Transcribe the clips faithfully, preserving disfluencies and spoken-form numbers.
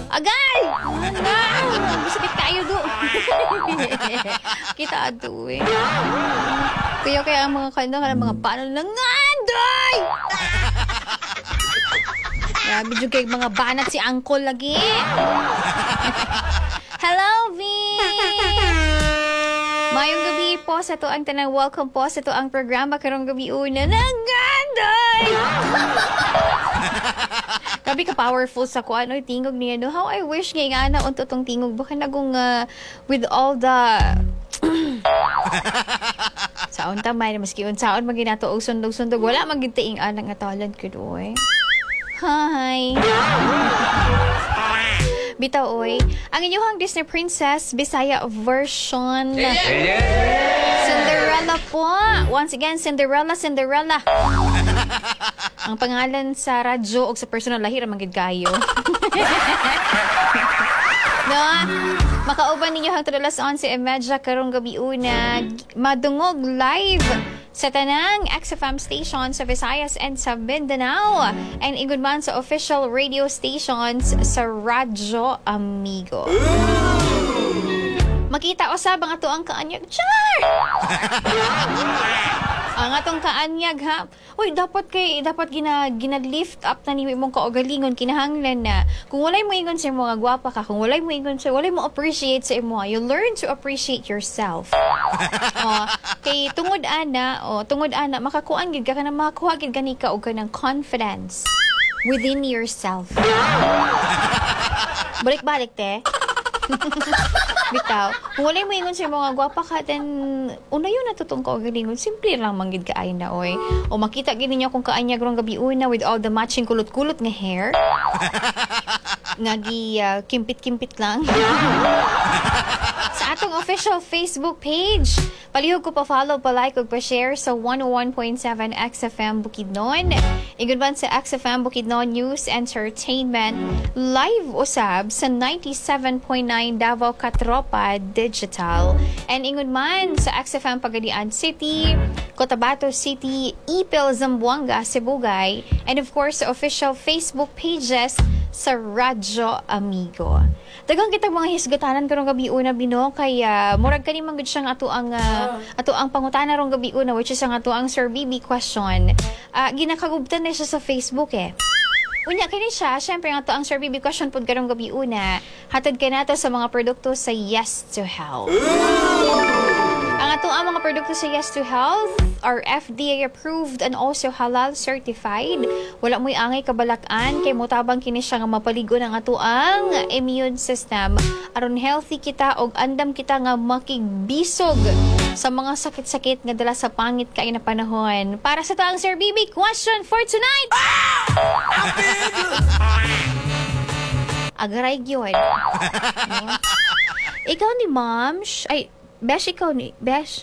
Agay! Ano? Sakit kayo do. Kita ato eh. Kaya kaya ang mga kanda ka ng mga paano lang anday! Grabe dyan kayo mga banat si Uncle lagi. Hello, V! Mayong gabi po sa to ang tanang welcome po sa to ang programa karong gabi una ng ganday! Grabe ka powerful sa kuan oy tingog niya no. How I wish nga nga na unto tong tingog baka nagong uh, with all the saon tamay maski unsaon maginato og sundog-sundog wala magitiing anang atalan ko doy. Hi. Bitaw oy, ang inyong Disney Princess Bisaya version. Cinderella po. Once again, Cinderella, Cinderella. Ang pangalan sa radyo o sa personal lahir ang magid kayo. No, makauban ninyo hang tudalas on si Emedja karong gabi una madungog live sa tanang X F M station sa Visayas and sa Mindanao and igud man sa official radio stations sa Radyo Amigo. Makita usab ang ato ang kaanyag. Char! Ang atong kaanyag ha. Uy, dapat kay dapat gina gina-lift up na ni imong kaugalingon kinahanglan na. Kung walay mo ingon sa mga gwapa ka, kung walay mo ingon sa walay mo appreciate sa imo, you learn to appreciate yourself. Oh, kay tungod ana, oh, tungod ana makakuan gid ka kana makakuha gid gani ka og kanang confidence within yourself. Balik-balik te. Bitaw, kung walay mo ingon sa mga gwapa ka, then una yun natutong ka o galingon, simple lang manggid ka ay na oy. O makita gini niyo kung kaanyag rong gabi una with all the matching kulot-kulot nga hair. Ngagi uh, kimpit-kimpit lang. Sa atong official Facebook page, palihog ko pa-follow, pa-like, ug pa-share sa one oh one point seven X F M Bukidnon. Igud man sa X F M Bukidnon News Entertainment, live usab sa ninety-seven point nine Davao Katropa Digital. And ingud man sa X F M Pagadian City, Cotabato City, Ipil, Zamboanga, Sibugay, and of course sa official Facebook pages sa Radyo Amigo. Daghang kitang mga hisgatanan karong gabi una bino kaya murag kani man gud siyang ato ang uh, ato ang pangutana rong gabi una which is ang ato ang Sir B B question. Uh, ginakagubtan na siya sa Facebook eh. Unya kini siya, syempre ang ato ang Sir B B question pud karong gabi una. Hatod ka nato sa mga produkto sa Yes to Health. Ang ato ang mga produkto sa Yes to Health are F D A approved and also halal certified. Wala mo'y angay kabalakan kay motabang kini siya nga mapaligo ng ato ang immune system aron healthy kita og andam kita nga makigbisog sa mga sakit-sakit nga dala sa pangit kay na panahon. Para sa taang Sir B B question for tonight. Agaray gyud. No? Ikaw ni Ma'am, ay Besh, ikaw ni... Besh?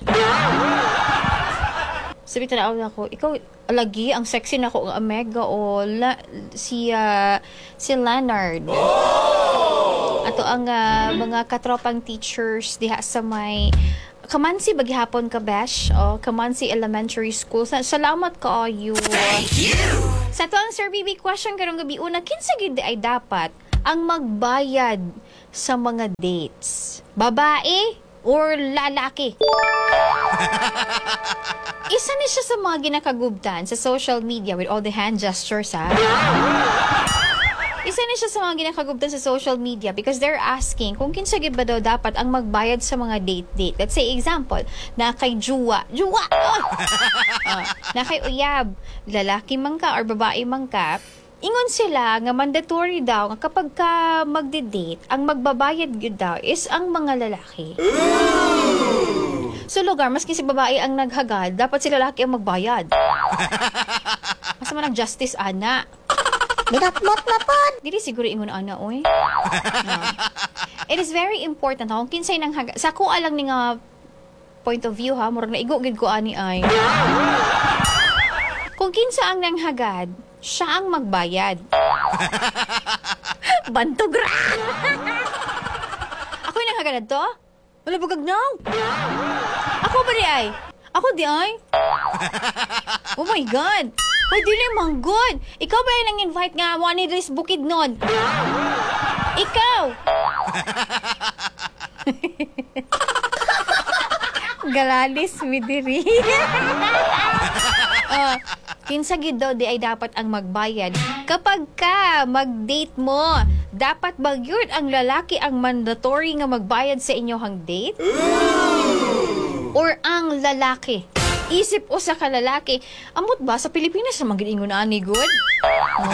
Sabi tanaw na ako, ikaw, lagi, ang sexy na ako, ang Omega, o la, si, uh, si Leonard. Oh! Ato ang uh, mga katropang teachers diha sa may... Kamansi baghapon ka, Besh? O, Kamansi Elementary School. Sa salamat ka, you. Thank you! Sa to ang Sir B B question karong gabi una, kinsa gid ay dapat ang magbayad sa mga dates? Babae or lalaki? Isa ni siya sa mga ginakagubtan sa social media with all the hand gestures, ha? Isa ni siya sa mga ginakagubtan sa social media because they're asking kung kinsa gid ba daw dapat ang magbayad sa mga date-date. Let's say, example, na kay Juwa. Juwa! uh, na kay Uyab, lalaki man ka or babae man ka, ingon sila nga mandatory daw nga kapag ka magde-date, ang magbabayad gyud daw is ang mga lalaki. So lugar, maski si babae ang naghagad, dapat si lalaki ang magbayad. Masa man ang justice, ana. Minatmot na po. Dili siguro ingon ana, oy. No. It is very important kung kinsay nang hagad. Sa ko alang ni nga point of view ha, murag naigo gid ko ani ay. Kung kinsa ang nang hagad, siya ang magbayad. Bantog ra. Ako yung nanghaganad to? Wala bugag now. Ako ba di ay? Ako di ay? Oh my God. Ay, di naman good. Ikaw ba yung nang-invite nga mo ni Riz Bukidnon? Ikaw! Galalis mi diri. Oh, kinsa gyud daw di ay dapat ang magbayad kapag ka mag-date mo. Dapat ba gyud ang lalaki ang mandatory nga magbayad sa inyohang date? Or ang lalaki? Isip o sa kalalaki, amot ba sa Pilipinas na mag-ingon ani good?